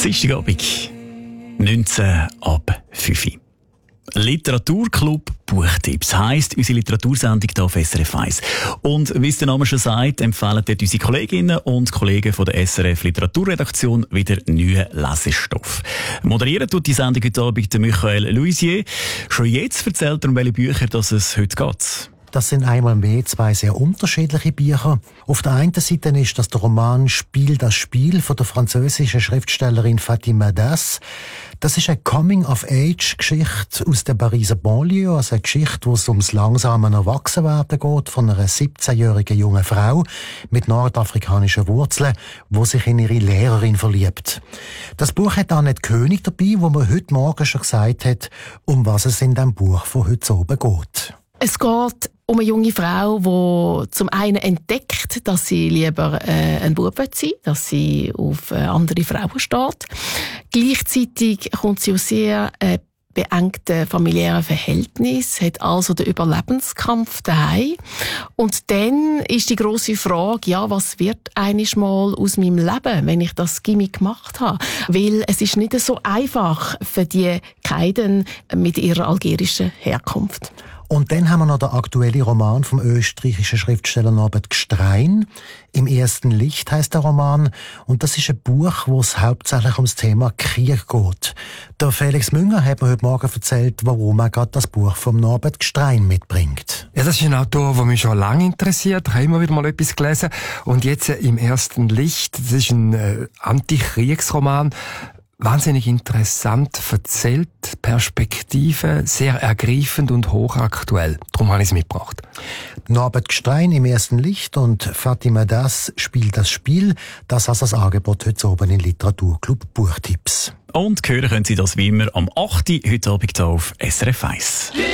Dienstagabend, 19 ab 5 Uhr. Literaturclub Buchtipps heisst unsere Literatursendung hier auf SRF 1. Und wie es der Name schon sagt, empfehlen dort unsere Kolleginnen und Kollegen von der SRF Literaturredaktion wieder neuen Lesestoff. Moderieren tut die Sendung heute Abend der Michael Luisier. Schon jetzt erzählt er, um welche Bücher dass es heute geht. Das sind einmal mehr zwei sehr unterschiedliche Bücher. Auf der einen Seite ist das der Roman «Spiel das Spiel» von der französischen Schriftstellerin Fatima Das. Das ist eine Coming-of-Age-Geschichte aus der Pariser Banlieue, also eine Geschichte, wo es ums langsame Erwachsenwerden geht von einer 17-jährigen jungen Frau mit nordafrikanischen Wurzeln, die sich in ihre Lehrerin verliebt. Das Buch hat Annette König dabei, wo man heute Morgen schon gesagt hat, um was es in dem Buch von heute oben geht. Es geht um eine junge Frau, die zum einen entdeckt, dass sie lieber ein Bub sein will, dass sie auf andere Frauen steht. Gleichzeitig kommt sie aus sehr beengten familiären Verhältnissen, hat also den Überlebenskampf daheim. Und dann ist die grosse Frage, ja, was wird einiges mal aus meinem Leben, wenn ich das Gimmick gemacht habe? Weil es ist nicht so einfach für die Kaiden mit ihrer algerischen Herkunft. Und dann haben wir noch den aktuellen Roman vom österreichischen Schriftsteller Norbert Gstrein. «Im ersten Licht» heisst der Roman. Und das ist ein Buch, wo es hauptsächlich ums Thema Krieg geht. Der Felix Münger hat mir heute Morgen erzählt, warum er gerade das Buch vom Norbert Gstrein mitbringt. Ja, das ist ein Autor, der mich schon lange interessiert. Ich habe immer wieder mal etwas gelesen. Und jetzt «Im ersten Licht», das ist ein Antikriegsroman. Wahnsinnig interessant erzählt, Perspektive, sehr ergreifend und hochaktuell. Darum habe ich es mitgebracht. Norbert Gstrein «Im ersten Licht» und Fatima Das «Spiel das Spiel». Das ist das Angebot heute oben in Literaturclub Buchtipps. Und hören können Sie das wie immer am 8. heute Abend auf SRF 1.